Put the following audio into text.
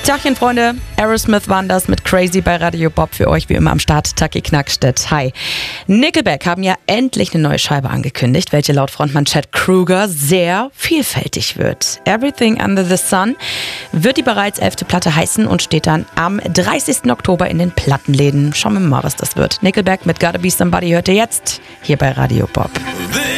Tachchen, Freunde. Aerosmith waren das mit Crazy bei Radio Bob für euch wie immer am Start. Taki Knackstedt. Hi. Nickelback haben ja endlich eine neue Scheibe angekündigt, welche laut Frontmann Chad Kroeger sehr vielfältig wird. Everything Under the Sun wird die bereits 11. Platte heißen und steht dann am 30. Oktober in den Plattenläden. Schauen wir mal, was das wird. Nickelback mit Gotta Be Somebody hört ihr jetzt hier bei Radio Bob.